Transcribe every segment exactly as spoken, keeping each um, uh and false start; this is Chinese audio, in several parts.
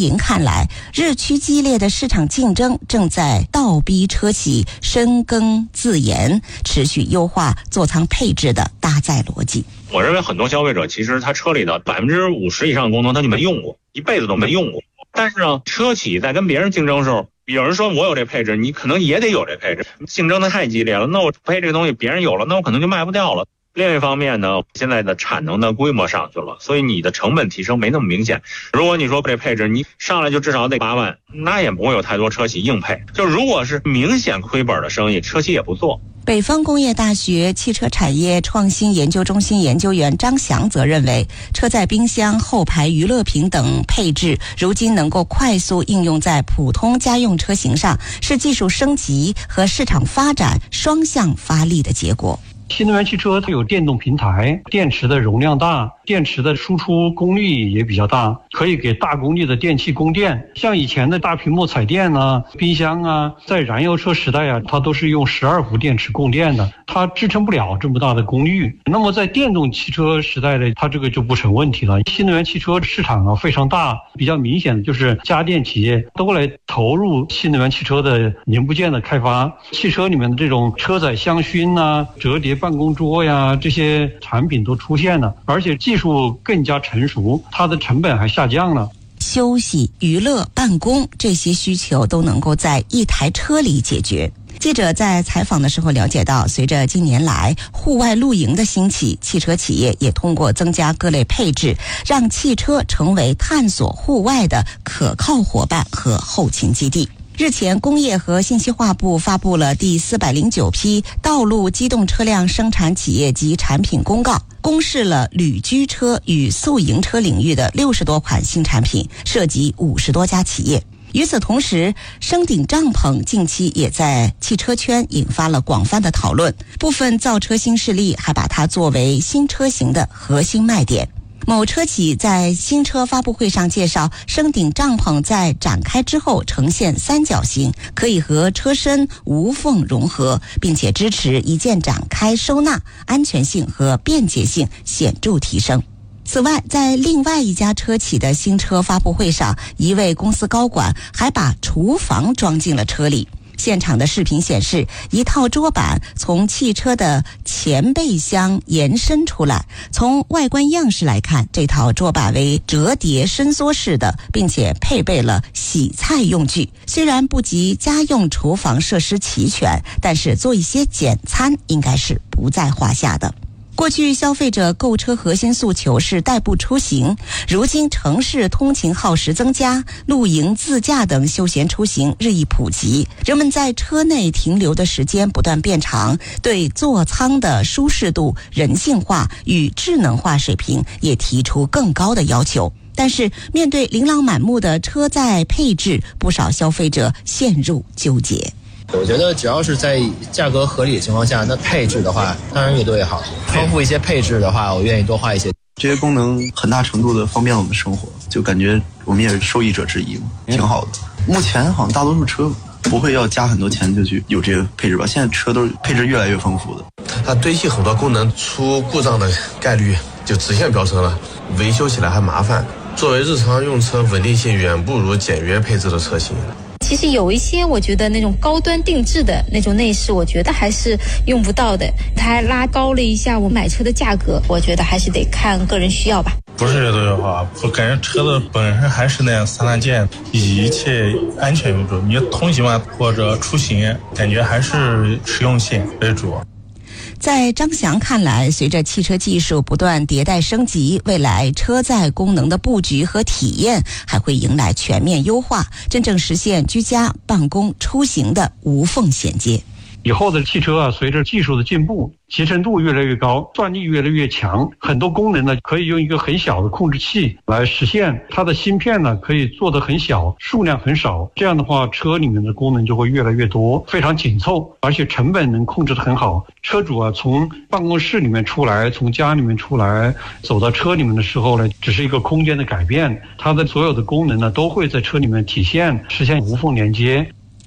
营看来，日趋激烈的市场竞争正在倒逼车企深耕自研，持续优化座舱配置的搭载逻辑。 我认为很多消费者其实他车里的百分之五十以上的功能他就没用过，一辈子都没用过。但是呢，车企在跟别人竞争的时候，有人说我有这配置，你可能也得有这配置，竞争的太激烈了，那我配这个东西别人有了，那我可能就卖不掉了。另一方面呢，现在的产能的规模上去了，所以你的成本提升没那么明显。如果你说这配置你上来就至少得八万，那也不会有太多车企硬配。就如果是明显亏本的生意，车企也不做。 北方工业大学汽车产业创新研究中心研究员张翔则认为，车载冰箱、后排娱乐屏等配置如今能够快速应用在普通家用车型上，是技术升级和市场发展双向发力的结果。 新能源汽车它有电动平台，电池的容量大，电池的输出功率也比较大，可以给大功率的电器供电。像以前的大屏幕彩电啊、冰箱啊，在燃油车时代啊，它都是用十二伏电池供电的，它支撑不了这么大的功率。那么在电动汽车时代的，它这个就不成问题了。新能源汽车市场啊非常大，比较明显的就是家电企业都来投入新能源汽车的零部件的开发。汽车里面的这种车载香薰啊、折叠办公桌呀，这些产品都出现了，而且技术更加成熟，它的成本还下降了。 休息、娱乐、办公这些需求都能够在一台车里解决。记者在采访的时候了解到，随着近年来户外露营的兴起，汽车企业也通过增加各类配置，让汽车成为探索户外的可靠伙伴和后勤基地。日前，工业和信息化部发布了第四百零九批道路机动车辆生产企业及产品公告，公示了旅居车与宿营车领域的六十多款新产品，涉及五十多家企业。与此同时，升顶帐篷近期也在汽车圈引发了广泛的讨论，部分造车新势力还把它作为新车型的核心卖点。某车企在新车发布会上介绍，升顶帐篷在展开之后呈现三角形，可以和车身无缝融合，并且支持一键展开收纳，安全性和便捷性显著提升。此外，在另外一家车企的新车发布会上，一位公司高管还把厨房装进了车里。现场的视频显示，一套桌板从汽车的前备箱延伸出来。从外观样式来看，这套桌板为折叠伸缩式的，并且配备了洗菜用具。虽然不及家用厨房设施齐全，但是做一些简餐应该是不在话下的。过去消费者购车核心诉求是代步出行，如今城市通勤耗时增加，露营、自驾等休闲出行日益普及，人们在车内停留的时间不断变长，对座舱的舒适度、人性化与智能化水平也提出更高的要求。但是面对琳琅满目的车载配置，不少消费者陷入纠结。 我觉得只要是在价格合理的情况下，那配置的话当然越多越好，丰富一些配置的话我愿意多花一些。 这些功能很大程度的方便我们生活，就感觉我们也是受益者之一，挺好的。目前好像大多数车不会要加很多钱就去有这个配置吧，现在车都是配置越来越丰富的。 它堆砌很多功能，出故障的概率就直线飙升了，维修起来还麻烦。作为日常用车，稳定性远不如简约配置的车型。 其实有一些我觉得那种高端定制的那种内饰，我觉得还是用不到的，它还拉高了一下我买车的价格，我觉得还是得看个人需要吧。 不是越多越好，我感觉车的本身还是那样三大件，以一切安全为主，你通行嘛或者出行，感觉还是实用性为主。 在张翔看来，随着汽车技术不断迭代升级，未来车载功能的布局和体验还会迎来全面优化，真正实现居家、办公、出行的无缝衔接。 以后的汽车啊，随着技术的进步，集成度越来越高，算力越来越强，很多功能呢可以用一个很小的控制器来实现。它的芯片呢可以做得很小，数量很少，这样的话车里面的功能就会越来越多，非常紧凑，而且成本能控制得很好。车主啊从办公室里面出来，从家里面出来，走到车里面的时候呢，只是一个空间的改变，它的所有的功能呢都会在车里面体现，实现无缝连接。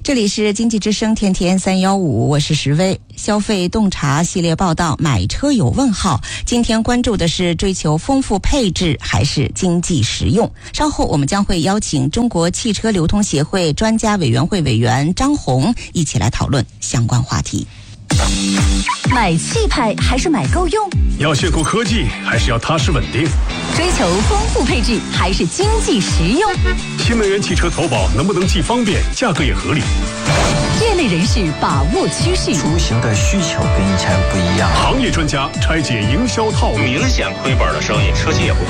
这里是经济之声天天三一五，我是石薇。消费洞察系列报道，买车有问号。今天关注的是追求丰富配置还是经济实用。稍后我们将会邀请中国汽车流通协会专家委员会委员张红一起来讨论相关话题。 买气派还是买够用？ 要炫酷科技还是要踏实稳定？ 追求丰富配置还是经济实用？ 新能源汽车投保能不能既方便，价格也合理？ 业内人士把握趋势， 出行的需求跟以前不一样。 行业专家拆解营销套路， 明显亏本的生意，车企也不